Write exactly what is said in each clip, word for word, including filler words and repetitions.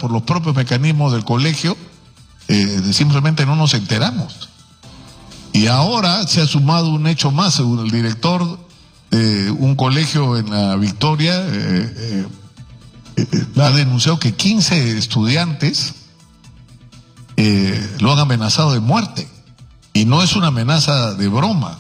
por los propios mecanismos del colegio, eh, simplemente no nos enteramos. Y ahora se ha sumado un hecho más, según el director de eh, un colegio en la Victoria, eh, eh, eh, ha denunciado que quince estudiantes eh, lo han amenazado de muerte. Y no es una amenaza de broma.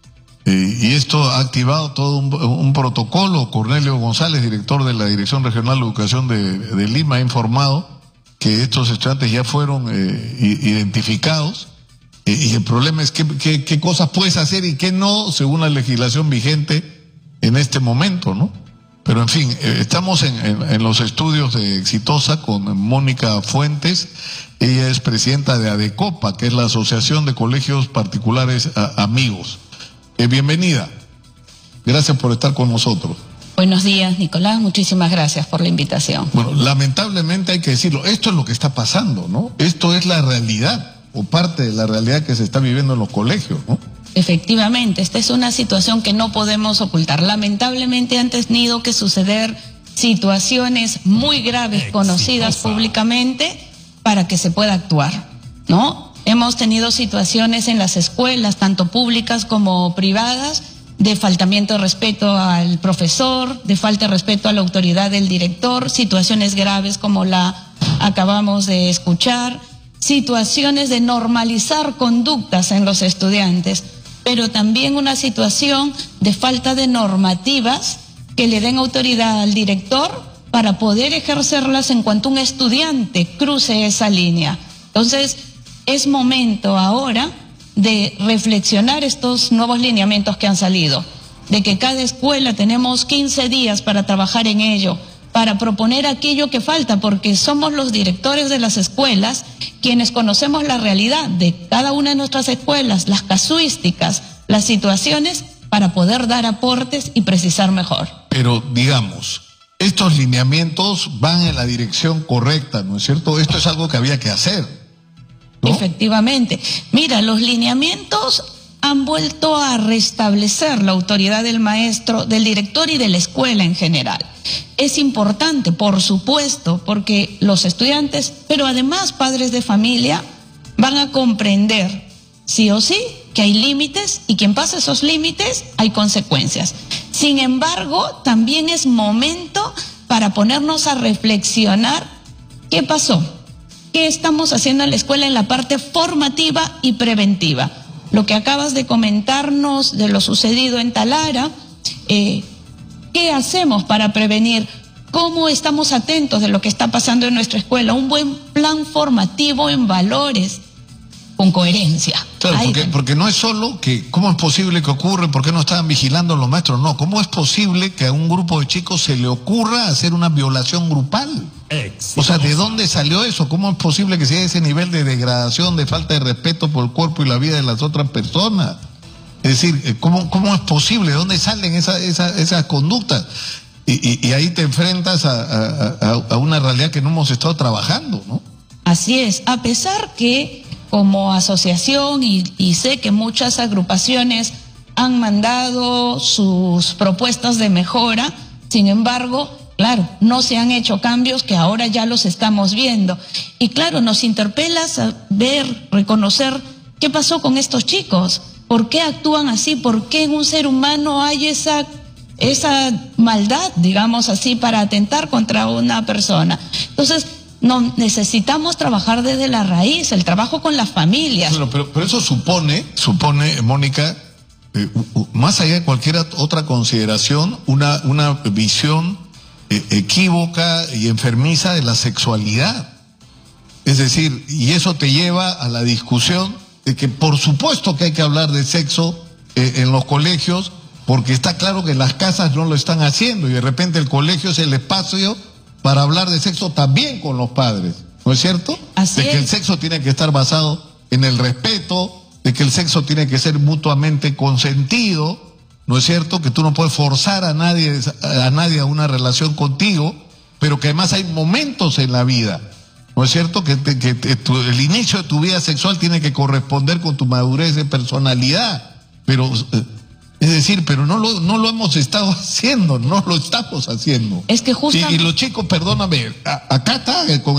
Eh, y esto ha activado todo un, un protocolo. Cornelio González, director de la Dirección Regional de Educación de, de Lima, ha informado que estos estudiantes ya fueron eh, identificados. Eh, y el problema es qué, qué, qué cosas puedes hacer y qué no, según la legislación vigente en este momento, ¿no? Pero en fin, eh, estamos en, en, en los estudios de Exitosa con Mónica Fuentes. Ella es presidenta de ADECOPA, que es la Asociación de Colegios Particulares a, Amigos. Eh, bienvenida. Gracias por estar con nosotros. Buenos días, Nicolás. Muchísimas gracias por la invitación. Bueno, lamentablemente hay que decirlo, esto es lo que está pasando, ¿no? Esto es la realidad, o parte de la realidad que se está viviendo en los colegios, ¿no? Efectivamente, esta es una situación que no podemos ocultar. Lamentablemente han tenido que suceder situaciones muy graves, Exitosa, conocidas públicamente, para que se pueda actuar, ¿no? Hemos tenido situaciones en las escuelas, tanto públicas como privadas, de faltamiento de respeto al profesor, de falta de respeto a la autoridad del director, situaciones graves como la acabamos de escuchar, situaciones de normalizar conductas en los estudiantes, pero también una situación de falta de normativas que le den autoridad al director para poder ejercerlas en cuanto un estudiante cruce esa línea. Entonces, es momento ahora de reflexionar estos nuevos lineamientos que han salido, de que cada escuela tenemos quince días para trabajar en ello, para proponer aquello que falta, porque somos los directores de las escuelas quienes conocemos la realidad de cada una de nuestras escuelas, las casuísticas, las situaciones, para poder dar aportes y precisar mejor. Pero, digamos, estos lineamientos van en la dirección correcta, ¿no es cierto? Esto es algo que había que hacer, ¿no? Efectivamente. Mira, los lineamientos han vuelto a restablecer la autoridad del maestro, del director y de la escuela en general. Es importante, por supuesto, porque los estudiantes, pero además padres de familia, van a comprender, sí o sí, que hay límites y quien pasa esos límites hay consecuencias. Sin embargo, también es momento para ponernos a reflexionar qué pasó, qué estamos haciendo en la escuela en la parte formativa y preventiva. Lo que acabas de comentarnos de lo sucedido en Talara, eh, ¿qué hacemos para prevenir? ¿Cómo estamos atentos de lo que está pasando en nuestra escuela? Un buen plan formativo en valores, con coherencia. Claro, porque, porque no es solo que cómo es posible que ocurre, por qué no estaban vigilando los maestros, no, cómo es posible que a un grupo de chicos se le ocurra hacer una violación grupal. Exitosa. O sea, ¿de dónde salió eso? ¿Cómo es posible que sea ese nivel de degradación, de falta de respeto por el cuerpo y la vida de las otras personas? Es decir, ¿cómo, cómo es posible? ¿De dónde salen esa, esa, esas conductas? Y, y, y ahí te enfrentas a, a, a, a una realidad que no hemos estado trabajando, ¿no? Así es, a pesar que como asociación y, y sé que muchas agrupaciones han mandado sus propuestas de mejora, sin embargo, claro, no se han hecho cambios que ahora ya los estamos viendo. Y claro, nos interpela saber, reconocer qué pasó con estos chicos, por qué actúan así, por qué en un ser humano hay esa, esa maldad, digamos así, para atentar contra una persona. Entonces, no, necesitamos trabajar desde la raíz, el trabajo con las familias. Pero, pero, pero eso supone, supone, Mónica, eh, más allá de cualquier otra consideración, una, una visión eh, equívoca y enfermiza de la sexualidad. Es decir, y eso te lleva a la discusión de que por supuesto que hay que hablar de sexo eh, en los colegios, porque está claro que las casas no lo están haciendo y de repente el colegio es el espacio para hablar de sexo también con los padres, ¿no es cierto? Así de que es. el sexo tiene que estar basado en el respeto, de que el sexo tiene que ser mutuamente consentido, ¿no es cierto? Que tú no puedes forzar a nadie a nadie a una relación contigo, pero que además hay momentos en la vida, ¿no es cierto? Que, que, que tu, el inicio de tu vida sexual tiene que corresponder con tu madurez de personalidad, pero es decir, pero no lo, no lo hemos estado haciendo, no lo estamos haciendo. Es que justamente... Y, y los chicos, perdóname, a, acá está con